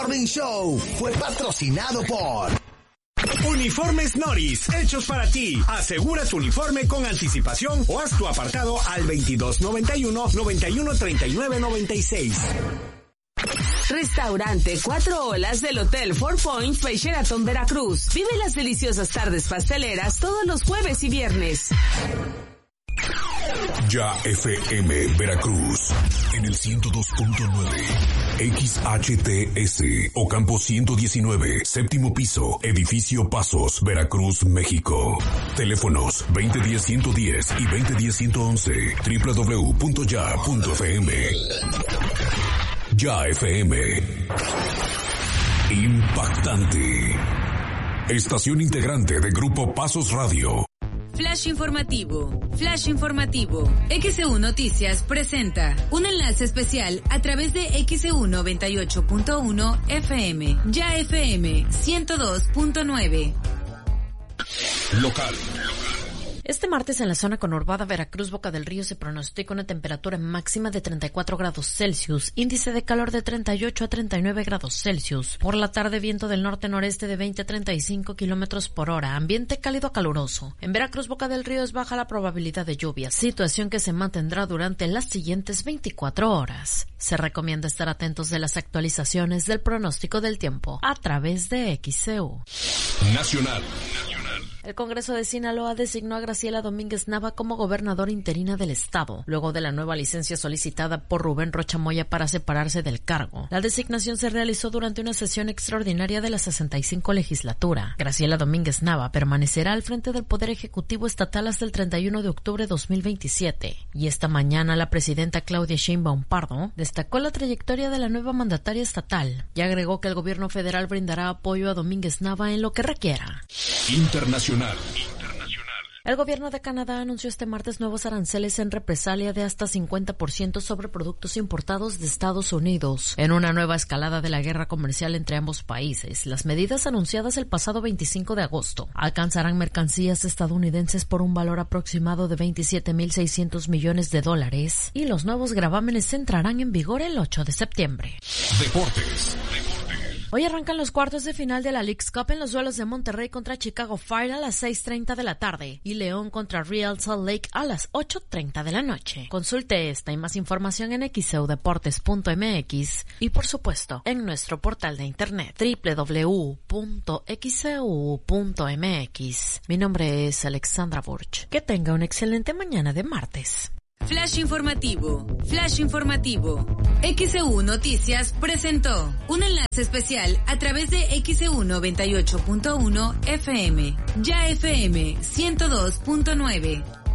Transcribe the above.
Morning Show fue patrocinado por Uniformes Noris, hechos para ti. Asegura tu uniforme con anticipación o haz tu apartado al 2291-913996. Restaurante 4 Olas del Hotel Four Points by Sheraton Veracruz. Vive las deliciosas tardes pasteleras todos los jueves y viernes. Ya FM Veracruz en el 102.9 XHTS Ocampo 119 séptimo piso edificio Pasos Veracruz México. Teléfonos 2010-110 y 2010-111 www.ya.fm. Ya FM. Impactante. Estación integrante de Grupo Pasos Radio. Flash informativo. Flash informativo. XEU Noticias presenta un enlace especial a través de XEU 98.1 FM. Ya FM 102.9. Local. Este martes en la zona conurbada Veracruz, Boca del Río, se pronostica una temperatura máxima de 34 grados Celsius, índice de calor de 38 a 39 grados Celsius. Por la tarde, viento del norte-noreste de 20 a 35 kilómetros por hora, ambiente cálido a caluroso. En Veracruz, Boca del Río, es baja la probabilidad de lluvias, situación que se mantendrá durante las siguientes 24 horas. Se recomienda estar atentos de las actualizaciones del pronóstico del tiempo a través de XEU. Nacional. El Congreso de Sinaloa designó a Graciela Domínguez Nava como gobernadora interina del estado, luego de la nueva licencia solicitada por Rubén Rocha Moya para separarse del cargo. La designación se realizó durante una sesión extraordinaria de la 65 legislatura. Graciela Domínguez Nava permanecerá al frente del Poder Ejecutivo Estatal hasta el 31 de octubre de 2027. Y esta mañana la presidenta Claudia Sheinbaum Pardo destacó la trayectoria de la nueva mandataria estatal y agregó que el gobierno federal brindará apoyo a Domínguez Nava en lo que requiera. Internacional. El gobierno de Canadá anunció este martes nuevos aranceles en represalia de hasta 50% sobre productos importados de Estados Unidos. En una nueva escalada de la guerra comercial entre ambos países, las medidas anunciadas el pasado 25 de agosto alcanzarán mercancías estadounidenses por un valor aproximado de $27,600 millones y los nuevos gravámenes entrarán en vigor el 8 de septiembre. Deportes. Hoy arrancan los cuartos de final de la Leagues Cup en los duelos de Monterrey contra Chicago Fire a las 6:30 de la tarde y León contra Real Salt Lake a las 8:30 de la noche. Consulte esta y más información en xeudeportes.mx y por supuesto en nuestro portal de internet www.xeu.mx. Mi nombre es Alexandra Burch. Que tenga una excelente mañana de martes. Flash informativo. Flash informativo. XEU Noticias presentó un enlace especial a través de XEU 98.1 FM. Ya FM 102.9.